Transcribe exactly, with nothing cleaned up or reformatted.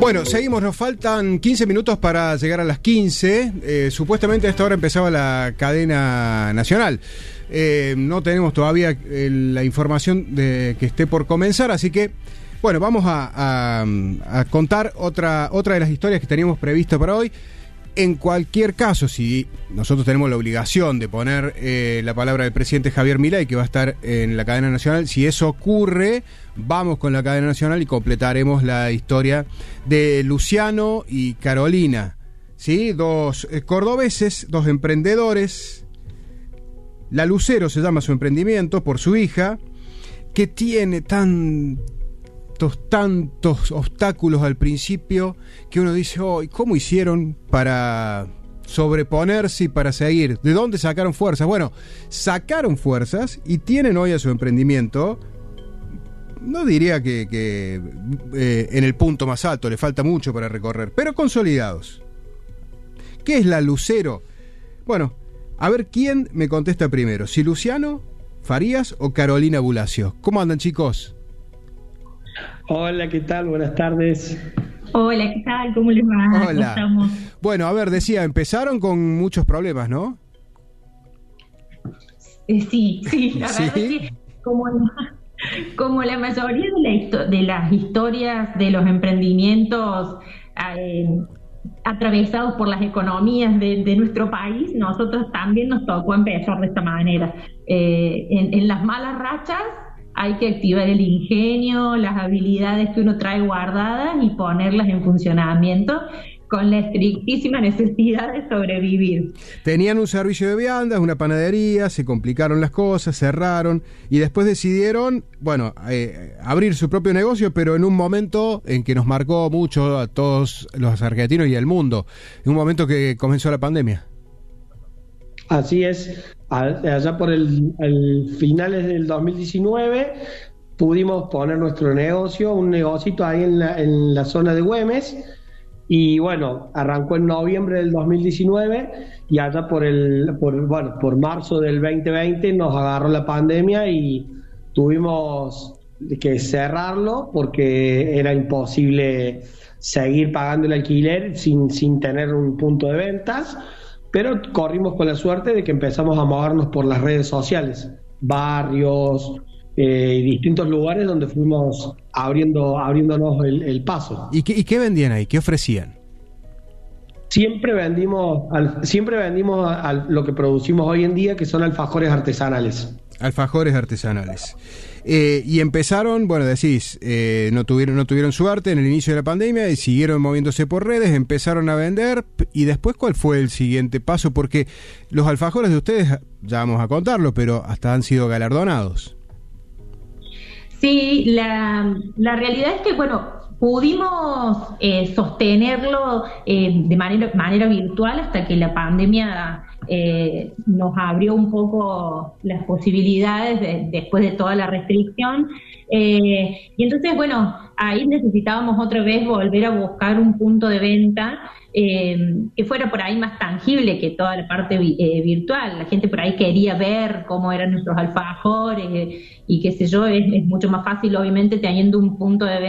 Bueno, seguimos, nos faltan quince minutos para llegar a las quince. Eh, supuestamente a esta hora empezaba la cadena nacional. Eh, no tenemos todavía eh, la información de que esté por comenzar, así que, bueno, vamos a, a, a contar otra, otra de las historias que teníamos previsto para hoy. En cualquier caso, si nosotros tenemos la obligación de poner eh, la palabra del presidente Javier Milei, que va a estar en la cadena nacional, si eso ocurre, vamos con la cadena nacional y completaremos la historia de Luciano y Carolina, ¿sí? Dos eh, cordobeses, dos emprendedores. La Lucero se llama su emprendimiento por su hija, que tiene tan... tantos obstáculos al principio que uno dice, oh, ¿cómo hicieron para sobreponerse y para seguir? ¿De dónde sacaron fuerzas? Bueno, sacaron fuerzas y tienen hoy a su emprendimiento, no diría que, que eh, en el punto más alto, le falta mucho para recorrer, pero consolidados. ¿Qué es la Lucero? Bueno, a ver quién me contesta primero, si Luciano Farías o Carolina Bulacio. ¿Cómo andan, chicos? Hola, ¿qué tal? Buenas tardes. Hola, ¿qué tal? ¿Cómo les va? Hola. Estamos? Bueno, a ver, decía, empezaron con muchos problemas, ¿no? Eh, sí, sí, la ¿Sí? verdad es que como la, como la mayoría de, la histo- de las historias de los emprendimientos eh, atravesados por las economías de, de nuestro país, nosotros también nos tocó empezar de esta manera. Eh, en, en las malas rachas hay que activar el ingenio, las habilidades que uno trae guardadas y ponerlas en funcionamiento con la estrictísima necesidad de sobrevivir. Tenían un servicio de viandas, una panadería, se complicaron las cosas, cerraron y después decidieron, bueno, eh, abrir su propio negocio, pero en un momento en que nos marcó mucho a todos los argentinos y al mundo, en un momento que comenzó la pandemia. Así es, allá por el, el finales del dos mil diecinueve pudimos poner nuestro negocio, un negocito ahí en la, en la zona de Güemes, y bueno, arrancó en noviembre del dos mil diecinueve y allá por el por, bueno, por marzo del veinte veinte nos agarró la pandemia y tuvimos que cerrarlo porque era imposible seguir pagando el alquiler sin, sin tener un punto de ventas. Pero corrimos con la suerte de que empezamos a movernos por las redes sociales, barrios, eh, distintos lugares donde fuimos abriendo, abriéndonos el, el paso. ¿Y qué, ¿Y qué vendían ahí? ¿Qué ofrecían? Siempre vendimos, al, siempre vendimos a, a lo que producimos hoy en día, que son alfajores artesanales. Alfajores artesanales. Eh, y empezaron, bueno, decís, eh, no tuvieron no tuvieron suerte en el inicio de la pandemia y siguieron moviéndose por redes, empezaron a vender. Y después, ¿cuál fue el siguiente paso? Porque los alfajores de ustedes, ya vamos a contarlo, pero hasta han sido galardonados. Sí, la, la realidad es que, bueno, pudimos eh, sostenerlo eh, de manera, manera virtual hasta que la pandemia eh, nos abrió un poco las posibilidades de, después de toda la restricción. Eh, y entonces, bueno, ahí necesitábamos otra vez volver a buscar un punto de venta eh, que fuera por ahí más tangible que toda la parte eh, virtual. La gente por ahí quería ver cómo eran nuestros alfajores eh, y qué sé yo, es, es mucho más fácil, obviamente, teniendo un punto de venta